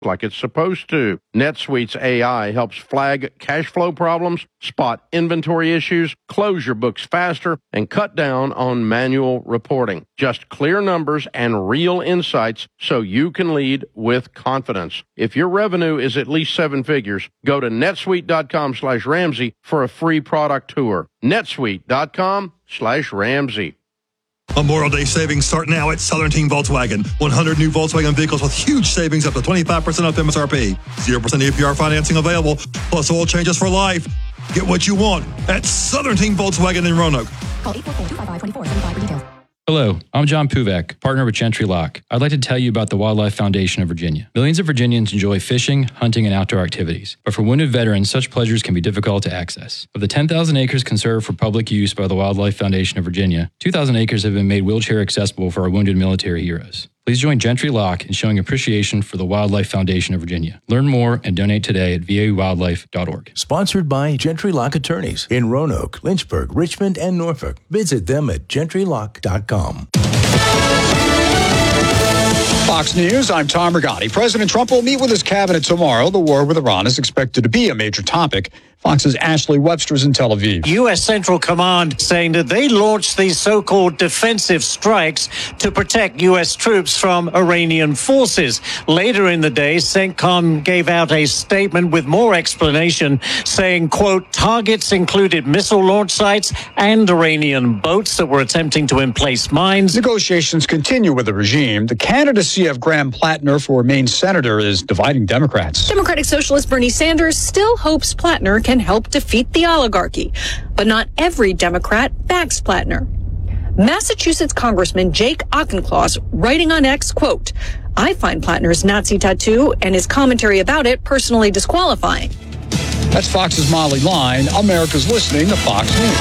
like it's supposed to. NetSuite's AI helps flag cash flow problems, spot inventory issues, close your books faster, and cut down on manual reporting. Just clear numbers and real insights so you can lead with confidence. If your revenue is at least 7 figures, go to netsuite.com/Ramsey for a free product tour. netsuite.com/Ramsey. Memorial Day savings start now at Southern Team Volkswagen. 100 new Volkswagen vehicles with huge savings up to 25% off MSRP. 0% APR financing available, plus oil changes for life. Get what you want at Southern Team Volkswagen in Roanoke. Call 844-255-2475 for details. Hello, I'm John Puvak, partner with Gentry Lock. I'd like to tell you about the Wildlife Foundation of Virginia. Millions of Virginians enjoy fishing, hunting, and outdoor activities. But for wounded veterans, such pleasures can be difficult to access. Of the 10,000 acres conserved for public use by the Wildlife Foundation of Virginia, 2,000 acres have been made wheelchair accessible for our wounded military heroes. Please join Gentry Lock in showing appreciation for the Wildlife Foundation of Virginia. Learn more and donate today at vawildlife.org. Sponsored by Gentry Lock Attorneys in Roanoke, Lynchburg, Richmond, and Norfolk. Visit them at gentrylock.com. Fox News, I'm Tom Regani. President Trump will meet with his cabinet tomorrow. The war with Iran is expected to be a major topic. Fox's Ashley Webster is in Tel Aviv. U.S. Central Command saying that they launched these so-called defensive strikes to protect U.S. troops from Iranian forces. Later in the day, CENTCOM gave out a statement with more explanation saying, quote, targets included missile launch sites and Iranian boats that were attempting to emplace mines. Negotiations continue with the regime. The candidacy of Graham Plattner for Maine senator is dividing Democrats. Democratic Socialist Bernie Sanders still hopes Plattner can help defeat the oligarchy, but not every Democrat backs Plattner. Massachusetts Congressman Jake Auchincloss writing on X, quote, I find Plattner's Nazi tattoo and his commentary about it personally disqualifying. That's Fox's Molly Line. America's listening to Fox News.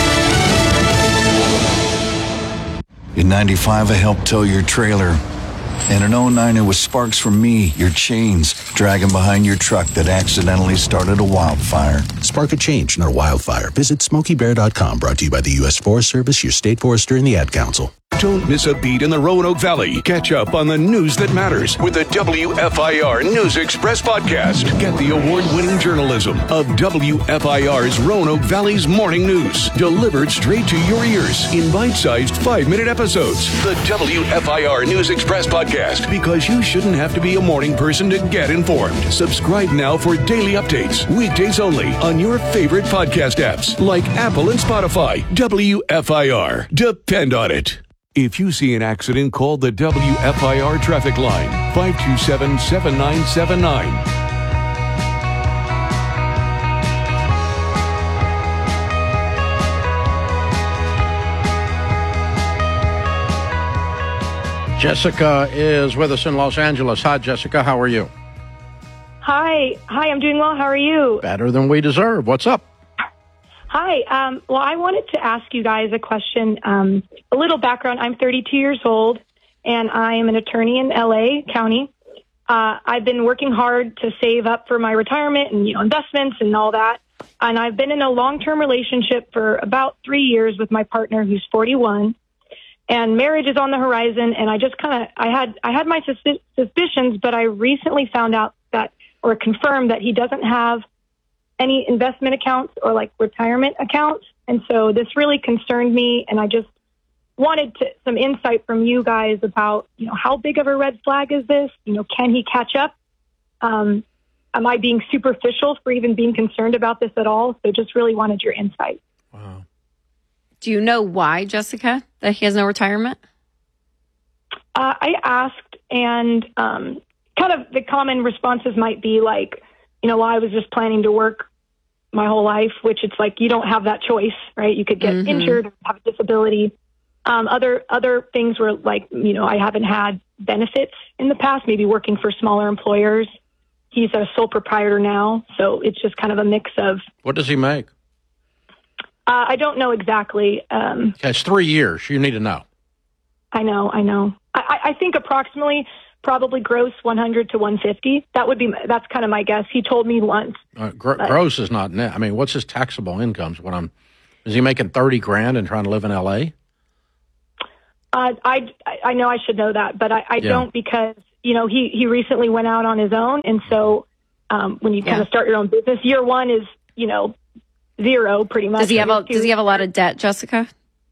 In 95, I helped tow your trailer. And in 09, it was sparks from me, your chains, dragging behind your truck that accidentally started a wildfire. Spark a change, not a wildfire. Visit SmokeyBear.com, brought to you by the U.S. Forest Service, your state forester, and the Ad Council. Don't miss a beat in the Roanoke Valley. Catch up on the news that matters with the WFIR News Express podcast. Get the award-winning journalism of WFIR's Roanoke Valley's morning news, delivered straight to your ears in bite-sized 5-minute episodes. The WFIR News Express podcast, because you shouldn't have to be a morning person to get informed. Subscribe now for daily updates, weekdays only, on your favorite podcast apps like Apple and Spotify. WFIR. Depend on it. If you see an accident, call the WFIR traffic line, 527-7979. Jessica is with us in Los Angeles. Hi, Jessica. How are you? Hi, I'm doing well. How are you? Better than we deserve. What's up? Hi. Well, I wanted to ask you guys a question. A little background. I'm 32 years old, and I am an attorney in L.A. County. I've been working hard to save up for my retirement and investments and all that. And I've been in a long-term relationship for about 3 years with my partner, who's 41. And marriage is on the horizon. And I just I had my suspicions, but I recently found out or confirmed that he doesn't have any investment accounts or retirement accounts. And so this really concerned me. And I just wanted some insight from you guys about, how big of a red flag is this? Can he catch up? Am I being superficial for even being concerned about this at all? So just really wanted your insight. Wow. Do you know why, Jessica, that he has no retirement? I asked, and kind of the common responses might be well, I was just planning to work my whole life, which it's you don't have that choice, right? You could get injured or have a disability. Other things were I haven't had benefits in the past, maybe working for smaller employers. He's a sole proprietor now, so it's just kind of a mix of. What does he make? I don't know exactly. It's 3 years. You need to know. I know. I think approximately, probably gross 100 to 150. That's kind of my guess. He told me once. Gross is not net. I mean, what's his taxable incomes? Is he making $30,000 and trying to live in LA? I know I should know that, but I don't, because he recently went out on his own. And so when you kind of start your own business, year one is, zero pretty much. Does he have a lot of debt, Jessica?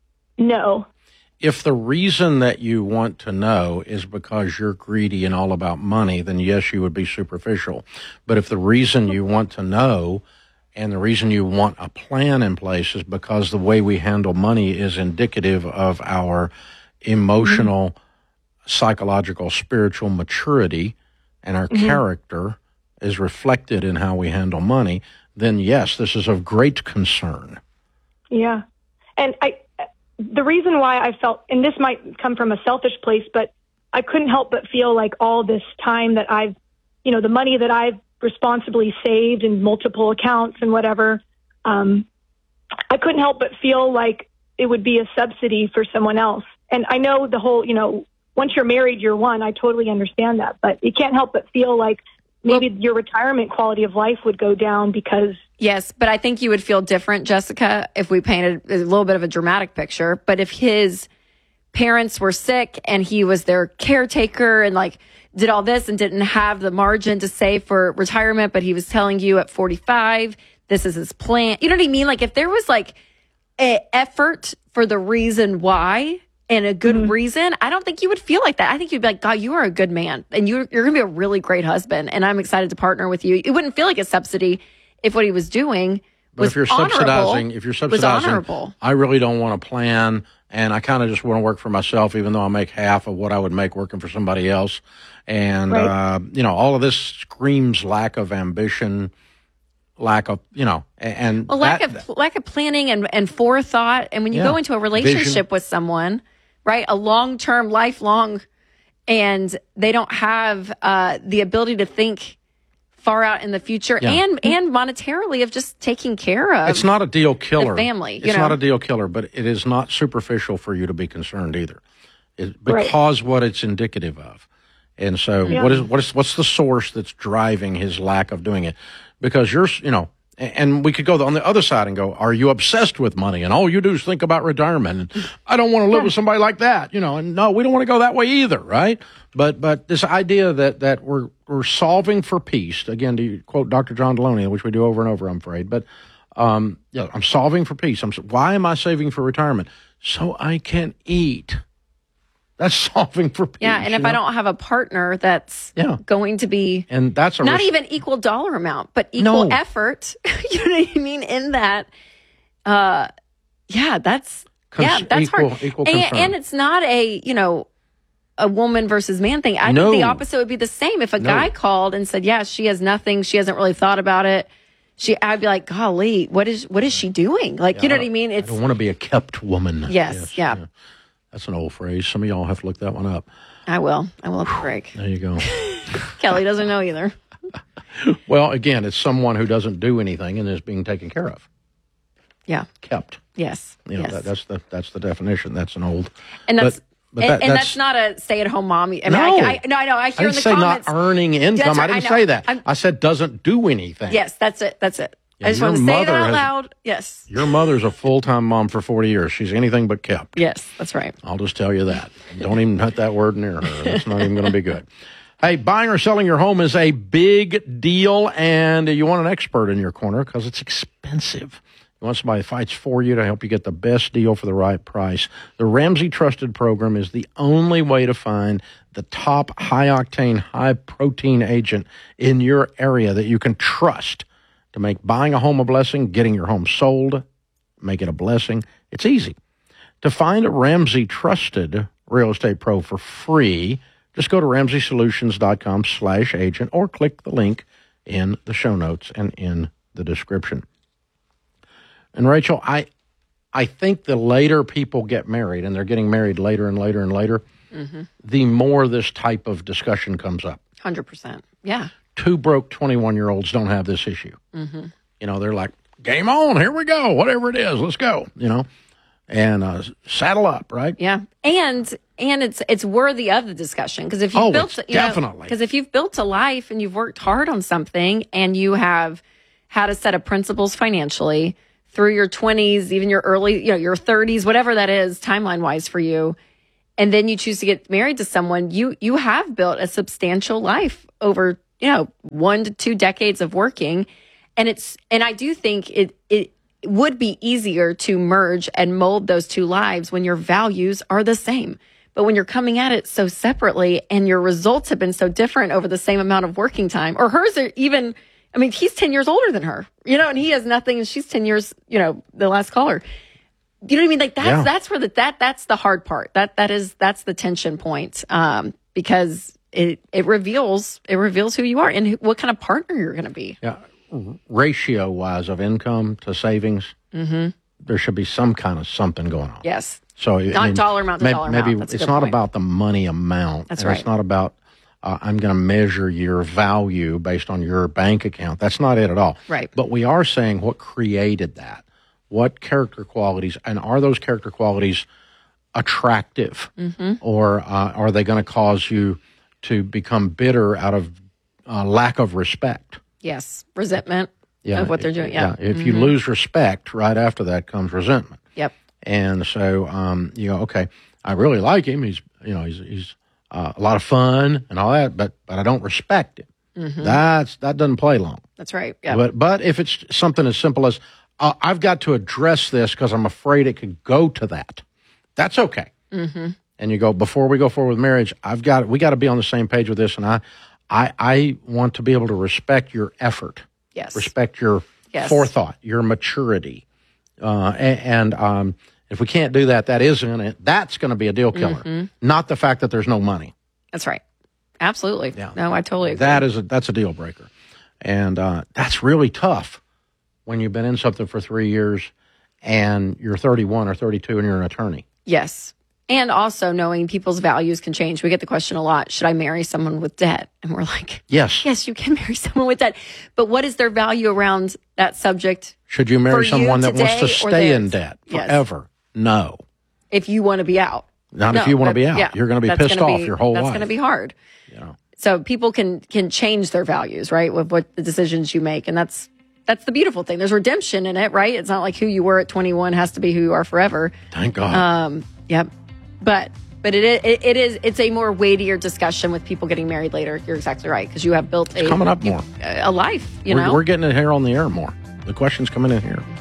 No. If the reason that you want to know is because you're greedy and all about money, then yes, you would be superficial. But if the reason you want to know and the reason you want a plan in place is because the way we handle money is indicative of our emotional, psychological, spiritual maturity, and our character is reflected in how we handle money, then yes, this is of great concern. Yeah. And the reason why I felt, and this might come from a selfish place, but I couldn't help but feel like all this time that I've, the money that I've responsibly saved in multiple accounts and whatever, I couldn't help but feel like it would be a subsidy for someone else. And I know the whole, once you're married, you're one. I totally understand that. But you can't help but feel like maybe your retirement quality of life would go down because... Yes, but I think you would feel different, Jessica, if we painted a little bit of a dramatic picture. But if his parents were sick and he was their caretaker and did all this and didn't have the margin to save for retirement, but he was telling you at 45, this is his plan. You know what I mean? If there was an effort for the reason why and a good reason, I don't think you would feel like that. I think you'd be like, God, you are a good man and you're going to be a really great husband. And I'm excited to partner with you. It wouldn't feel like a subsidy if what he was doing was if you're subsidizing, I really don't want to plan, and I kind of just want to work for myself, even though I make half of what I would make working for somebody else. And all of this screams lack of ambition, lack of lack of planning and forethought. And when you go into a relationship with someone, right, a long-term, lifelong, and they don't have the ability to think far out in the future and monetarily of just taking care of. It's not a deal killer. The family. It's not a deal killer, but it is not superficial for you to be concerned either, because what it's indicative of. And so, what's the source that's driving his lack of doing it? Because and we could go on the other side and go, are you obsessed with money and all you do is think about retirement? And I don't want to live with somebody like that, and no, we don't want to go that way either, right? But this idea that we're solving for peace, again, to quote Dr. John Deloney, which we do over and over, I'm afraid, but I'm solving for peace. Why am I saving for retirement? So I can eat. That's solving for peace. Yeah, and if I don't have a partner that's going to be, and that's not even equal dollar amount, but equal effort. You know what I mean? In that, that's hard. Equal and it's not a woman versus man thing. I think the opposite would be the same. If a guy called and said, "Yeah, she has nothing. She hasn't really thought about it." I'd be like, "Golly, what is she doing?" You know what I mean? I don't want to be a kept woman. Yes. That's an old phrase. Some of y'all have to look that one up. I will at the break. There you go. Kelly doesn't know either. Well, again, it's someone who doesn't do anything and is being taken care of. Yeah. Kept. Yes. That's the definition. That's an old. And that's not a stay-at-home mom. I mean, I know. I hear in the comments. I didn't say not earning income. I didn't say that. I said doesn't do anything. Yes, that's it. I just want to say that out loud. Yes. Your mother's a full-time mom for 40 years. She's anything but kept. Yes, that's right. I'll just tell you that. Don't even put that word near her. That's not even going to be good. Hey, buying or selling your home is a big deal, and you want an expert in your corner because it's expensive. You want somebody that fights for you to help you get the best deal for the right price. The Ramsey Trusted Program is the only way to find the top high-octane, high-protein agent in your area that you can trust to make buying a home a blessing, getting your home sold, make it a blessing. It's easy. To find a Ramsey Trusted Real Estate Pro for free, just go to RamseySolutions.com/agent or click the link in the show notes and in the description. And Rachel, I think the later people get married, and they're getting married later and later and later, the more this type of discussion comes up. 100%. Yeah. Two broke 21-year-olds don't have this issue. They're like, game on, here we go, whatever it is, let's go, and saddle up, right? Yeah. And it's worthy of the discussion because if you've if you've built a life and you've worked hard on something and you have had a set of principles financially through your 20s, even your early, your 30s, whatever that is, timeline-wise for you, and then you choose to get married to someone, you have built a substantial life over, 1 to 2 decades of working. And I do think it would be easier to merge and mold those two lives when your values are the same. But when you're coming at it so separately and your results have been so different over the same amount of working time, or hers are even, he's 10 years older than her, and he has nothing and she's 10 years, the last caller. You know what I mean? Like that's where that's the hard part. That's the tension point. Because it reveals who you are and what kind of partner you're going to be. Yeah. Ratio wise of income to savings, there should be some kind of something going on. Yes. So not dollar amount to dollar amount. Maybe it's not about the money amount. That's right. It's not about I'm going to measure your value based on your bank account. That's not it at all. Right. But we are saying what created that. What character qualities, and are those character qualities attractive, or are they going to cause you to become bitter out of lack of respect? Yes, resentment of what they're doing. Yeah. If you lose respect, right after that comes resentment. Yep. And so okay, I really like him. He's a lot of fun and all that, but I don't respect him. That doesn't play long. That's right. Yeah. But if it's something as simple as I've got to address this because I'm afraid it could go to that, that's okay. And you go, before we go forward with marriage, we got to be on the same page with this, and I want to be able to respect your effort. Yes. Respect your forethought, your maturity. And if we can't do that, that's going to be a deal killer. Not the fact that there's no money. That's right. Absolutely. Yeah. No, I totally agree. That's a deal breaker. And that's really tough when you've been in something for 3 years and you're 31 or 32 and you're an attorney. Yes. And also knowing people's values can change. We get the question a lot, should I marry someone with debt? And we're like, yes, you can marry someone with debt. But what is their value around that subject? Should you marry someone that wants to stay in debt forever? Yes. No. If you want to be out. Not if you want to be out. Yeah, you're going to be pissed off your whole life. That's going to be hard. So people can change their values, right, with what the decisions you make. And that's the beautiful thing. There's redemption in it, right? It's not like who you were at 21 has to be who you are forever. Thank God. Yep. But it's a more weightier discussion with people getting married later. You're exactly right, because you have built coming up more a life. We're getting it here on the air more. The questions coming in here.